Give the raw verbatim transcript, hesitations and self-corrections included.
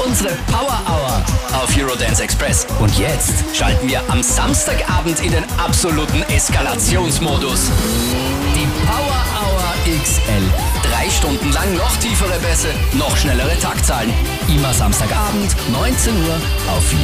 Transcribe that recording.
unsere Power Hour auf Eurodance Express. Und jetzt schalten wir am Samstagabend in den absoluten Eskalationsmodus. Die Power Hour X L. Drei Stunden lang noch tiefere Bässe, noch schnellere Taktzahlen. Immer Samstagabend, neunzehn Uhr auf